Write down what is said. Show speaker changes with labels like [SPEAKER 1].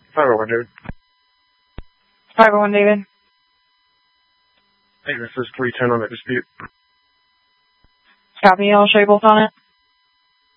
[SPEAKER 1] 501, David.
[SPEAKER 2] 501, David.
[SPEAKER 1] Hey, this is 310 on that dispute.
[SPEAKER 2] Copy, I'll show you both on it.